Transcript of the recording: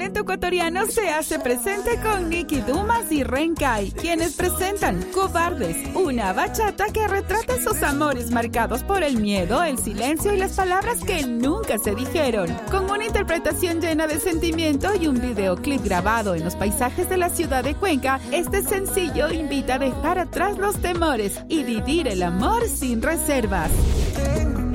talento ecuatoriano se hace presente con Nicky Dumas y Renkai, quienes presentan Cobardes, una bachata que retrata sus amores marcados por el miedo, el silencio y las palabras que nunca se dijeron. Con una interpretación llena de sentimiento y un videoclip grabado en los paisajes de la ciudad de Cuenca, este sencillo invita a dejar atrás los temores y vivir el amor sin reservas.